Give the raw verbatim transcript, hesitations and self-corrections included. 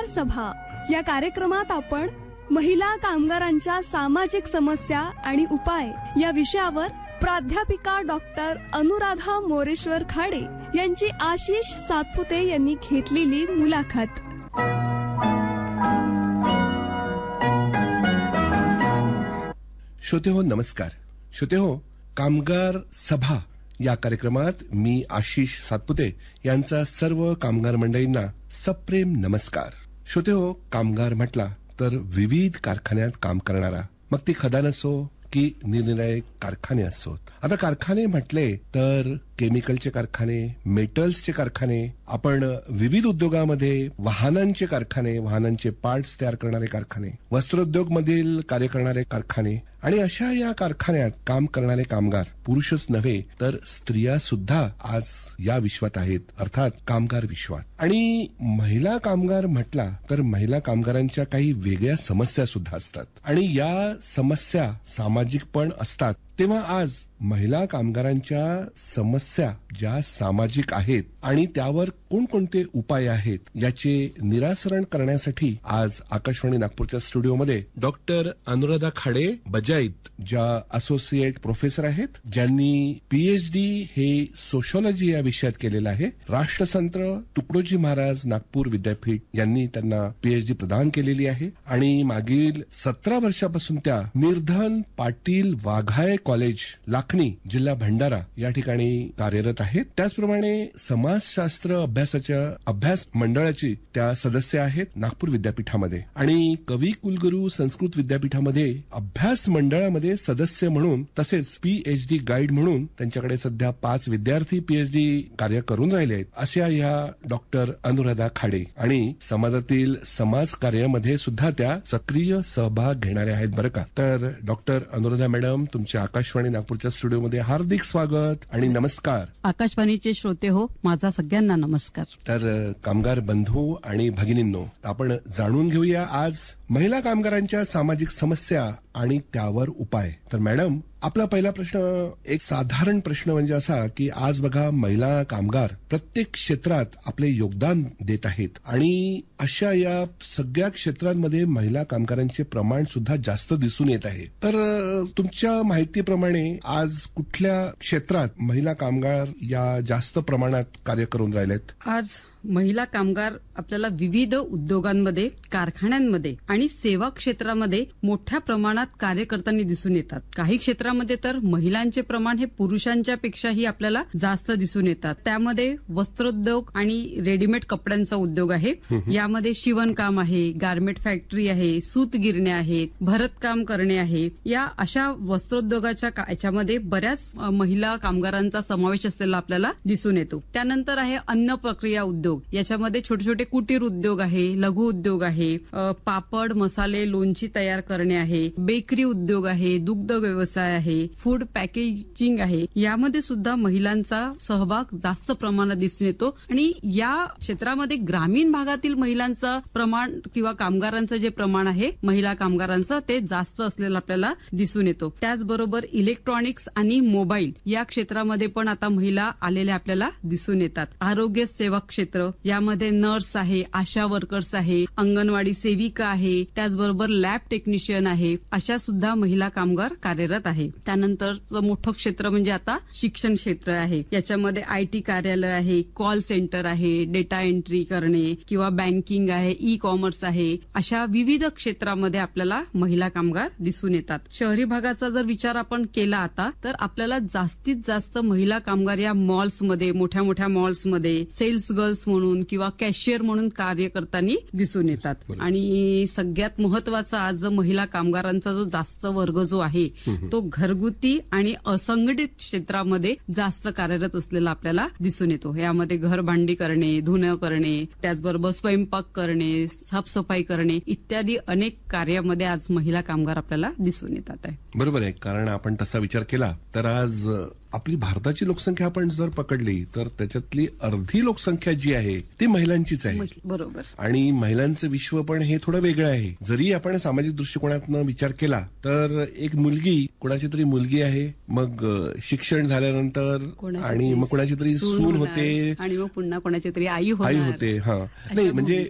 कामगार सभा या कार्यक्रमात आपण महिला कामगारांच्या सामाजिक समस्या आणि उपाय या विषयावर प्राध्यापिका डॉक्टर अनुराधा मोरेश्वर खाडे यांची आशिष सातपुते यांनी घेतलेली मुलाखत. श्रोतेहो नमस्कार. श्रोतेहो, कामगार सभा या कार्यक्रमात मी आशिष सातपुते यांचा सर्व कामगार मंडळींना सप्रेम नमस्कार. श्रोतेहो, कामगार म्हटला तर विविध कारखान्यात काम करणारा, मग ती खदान असो की निरनिराळे कारखाने असोत. आता कारखाने म्हटले तर केमिकलचे कारखाने, मेटल्सचे कारखाने, आपण विविध उद्योगामध्ये वाहनांचे कारखाने, वाहनांचे पार्ट्स तयार करणारे कारखाने, वस्त्रोद्योग मधील कार्य करणारे कारखाने आणि अशा या कारखान्यात काम करणारे कामगार पुरुषच नव्हे तर स्त्रिया सुद्धा आज या विश्वात आहेत, अर्थात कामगार विश्वात. आणि महिला कामगार म्हटला तर महिला कामगारांच्या काही वेगळ्या समस्या सुद्धा असतात आणि या समस्या सामाजिक पण असतात. तेव्हा आज महिला कामगारांच्या समस्या ज्या सामाजिक आहेत आणि त्यावर कोणकोणते उपाय आहेत याचे निरासरण करण्यासाठी आज आकाशवाणी नागपूरच्या स्टुडिओमध्ये डॉक्टर अनुराधा खाडे बजाईत, ज्या असोसिएट प्रोफेसर आहेत, ज्यांनी पीएचडी हे सोशॉलॉजी या विषयात केलेलं आहे. राष्ट्रसंत तुकडोजी महाराज नागपूर विद्यापीठ यांनी त्यांना पीएचडी प्रदान केलेली आहे आणि मागील सतरा वर्षापासून त्या निर्धन पाटील वाघाळे कॉलेज लाखनी, जिल्हा भंडारा या ठिकाणी कार्यरत आहेत. त्याचप्रमाणे समाजशास्त्र अभ्यासाच्या अभ्यास मंडळाची त्या सदस्य आहेत नागपूर विद्यापीठामध्ये आणि कवी कुलगुरू संस्कृत विद्यापीठामध्ये अभ्यास मंडळामध्ये सदस्य म्हणून तसेच पीएचडी गाईड म्हणून त्यांच्याकडे सध्या पाच विद्यार्थी पीएचडी कार्य करून राहिले आहेत. अशा या डॉक्टर अनुराधा खाडे आणि समाजातील समाज कार्यामध्ये सुद्धा त्या सक्रिय सहभाग घेणाऱ्या आहेत बरं का. तर डॉक्टर अनुराधा मॅडम, तुमच्या आकाशवाणी नागपूरच्या स्टुडिओमध्ये हार्दिक स्वागत आणि नमस्कार. आकाशवाणीचे श्रोते हो, माझा सगळ्यांना नमस्कार. तर कामगार बंधू आणि भगिनींनो, आपण जाणून घेऊया आज महिला कामगारांच्या सामाजिक समस्या आणि त्यावर उपाय. तर मॅडम, आपला पहिला प्रश्न एक साधारण प्रश्न म्हणजे असा की आज बघा महिला कामगार प्रत्येक क्षेत्रात आपले योगदान देत आहेत आणि अशा या सगळ्या क्षेत्रांमध्ये महिला कामगारांचे प्रमाण सुद्धा जास्त दिसून येत आहे. तर तुमच्या माहितीप्रमाणे आज कुठल्या क्षेत्रात महिला कामगार या जास्त प्रमाणात कार्य करून राहिलेत? आज महिला कामगार आपल्याला विविध उद्योगांमध्ये, कारखान्यांमध्ये आणि सेवा क्षेत्रामध्ये मोठ्या प्रमाणात कार्य करताना दिसून येतात. काही क्षेत्रामध्ये तर महिलांचे प्रमाण हे पुरुषांच्या पेक्षाही आपल्याला जास्त दिसून येतात. त्यामध्ये वस्त्रोद्योग आणि रेडीमेड कपड्यांचा उद्योग आहे. यामध्ये शिवणकाम आहे, गारमेंट फॅक्टरी आहे, सूत गिरण्या आहेत, भरतकाम करणे आहे. या अशा वस्त्रोद्योगाच्या याच्यामध्ये बऱ्याच महिला कामगारांचा समावेश असलेला आपल्याला दिसून येतो. त्यानंतर आहे अन्न प्रक्रिया उद्योग. याच्यामध्ये छोटे छोटे कुटीर उद्योग आहे, लघु उद्योग आहे, पापड, मसाले, लोणची तयार करणे आहे, बेकरी उद्योग आहे, दुग्ध व्यवसाय आहे, फूड पॅकेजिंग आहे. यामध्ये सुद्धा महिलांचा सहभाग जास्त प्रमाणात दिसून येतो आणि या क्षेत्रामध्ये ग्रामीण भागातील महिलांचं प्रमाण किंवा कामगारांचं जे प्रमाण आहे महिला कामगारांचं ते जास्त असलेलं आपल्याला दिसून येतो. त्याचबरोबर इलेक्ट्रॉनिक्स आणि मोबाईल या क्षेत्रामध्ये पण आता महिला आलेल्या आपल्याला दिसून येतात. आरोग्य सेवा क्षेत्र, यामध्ये नर्स आहे, आशा वर्कर्स आहे, अंगणवाडी सेविका आहे, त्याचबरोबर लॅब टेक्निशियन आहे. अशा सुद्धा महिला कामगार कार्यरत आहे. त्यानंतरचं मोठं क्षेत्र म्हणजे आता शिक्षण क्षेत्र आहे. याच्यामध्ये आयटी कार्यालय आहे, कॉल सेंटर आहे, डेटा एंट्री करणे किंवा बँकिंग आहे, ई कॉमर्स आहे. अशा विविध क्षेत्रामध्ये आपल्याला महिला कामगार दिसून येतात. शहरी भागाचा जर विचार आपण केला आता तर आपल्याला जास्तीत जास्त महिला कामगार या मॉल्समध्ये, मोठ्या मोठ्या मॉल्समध्ये सेल्स गर्ल्स म्हणून किंवा कॅशियर म्हणून कार्य करताना दिसून येतात. आणि सगळ्यात महत्वाचा आज महिला कामगारांचा जो जास्त वर्ग जो आहे तो घरगुती आणि असंघटित क्षेत्रामध्ये जास्त कार्यरत असलेला आपल्याला दिसून येतो. यामध्ये घर भांडी करणे, धुणं करणे, त्याचबरोबर स्वयंपाक करणे, साफसफाई करणे इत्यादी अनेक कार्यामध्ये आज महिला कामगार आपल्याला दिसून येतात आहे. बरोबर आहे. कारण आपण तसा विचार केला तर आज आपली भारताची लोकसंख्या आपण जर पकडली तर त्याच्यातली अर्धी लोकसंख्या जी आहे ती महिलांचीच आहे. बरोबर. आणि महिलांचं विश्व पण हे थोडं वेगळं आहे. जरी आपण सामाजिक दृष्टिकोनातनं विचार केला तर एक मुलगी, कोणाची तरी मुलगी आहे, मग शिक्षण झाल्यानंतर आणि मग कोणाची तरी सून होते आणि मग पुन्हा कोणाची तरी आई आई होते. हा, नाही म्हणजे